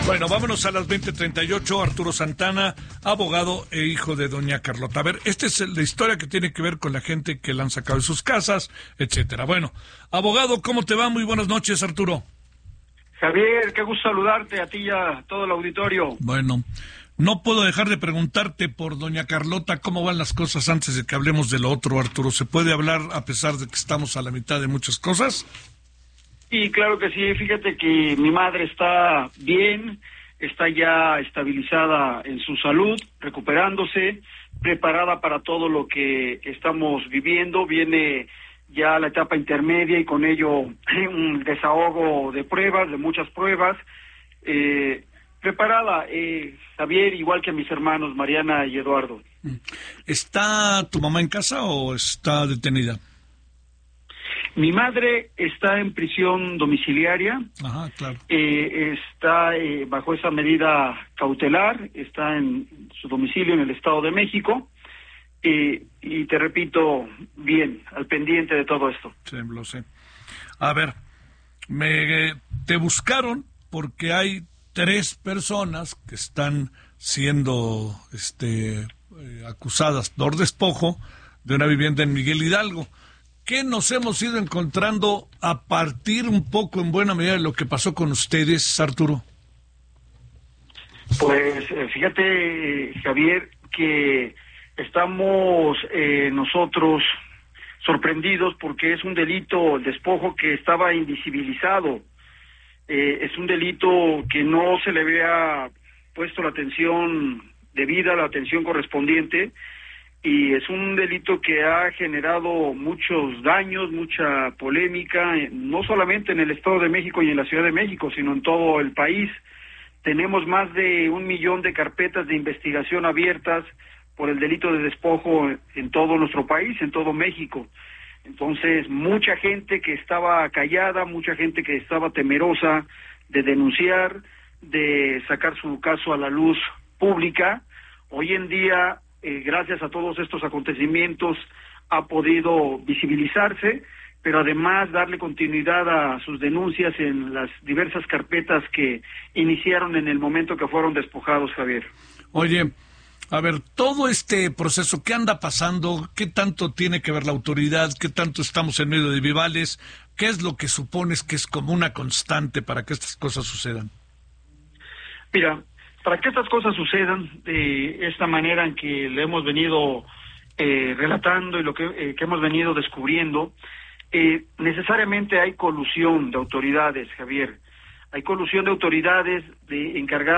Bueno, vámonos a las 20:38. Arturo Santana, abogado e hijo de doña Carlota. A ver, esta es la historia que tiene que ver con la gente que la han sacado de sus casas, etcétera. Bueno, abogado, ¿cómo te va? Muy buenas noches, Arturo. Javier, qué gusto saludarte a ti y a todo el auditorio. Bueno, no puedo dejar de preguntarte por doña Carlota cómo van las cosas antes de que hablemos de lo otro, Arturo. ¿Se puede hablar a pesar de que estamos a la mitad de muchas cosas? Sí, claro que sí. Fíjate que mi madre está bien, está ya estabilizada en su salud, recuperándose, preparada para todo lo que estamos viviendo. Viene ya la etapa intermedia y con ello un desahogo de pruebas, de muchas pruebas. Preparada, Javier, igual que mis hermanos Mariana y Eduardo. ¿Está tu mamá en casa o está detenida? Mi madre está en prisión domiciliaria. Ajá, claro. Está bajo esa medida cautelar, está en su domicilio en el Estado de México. Y te repito, bien, al pendiente de todo esto. Sí, lo sé. A ver, te buscaron porque hay 3 personas que están siendo acusadas por despojo de una vivienda en Miguel Hidalgo. ¿Qué nos hemos ido encontrando a partir un poco, en buena medida, de lo que pasó con ustedes, Arturo? Pues fíjate, Javier, que estamos nosotros sorprendidos porque es un delito, el despojo, que estaba invisibilizado. Es un delito que no se le había puesto la atención debida, la atención correspondiente, y es un delito que ha generado muchos daños, mucha polémica, no solamente en el Estado de México y en la Ciudad de México, sino en todo el país. Tenemos más de 1 millón de carpetas de investigación abiertas por el delito de despojo en todo nuestro país, en todo México. Entonces, mucha gente que estaba callada, mucha gente que estaba temerosa de denunciar, de sacar su caso a la luz pública, hoy en día, gracias a todos estos acontecimientos, ha podido visibilizarse, pero además darle continuidad a sus denuncias en las diversas carpetas que iniciaron en el momento que fueron despojados, Javier. Oye, a ver, todo este proceso, ¿qué anda pasando? ¿Qué tanto tiene que ver la autoridad? ¿Qué tanto estamos en medio de vivales? ¿Qué es lo que supones que es como una constante para que estas cosas sucedan? Mira, para que estas cosas sucedan de esta manera en que le hemos venido relatando y lo que hemos venido descubriendo, necesariamente hay colusión de autoridades, Javier. Hay colusión de autoridades encargadas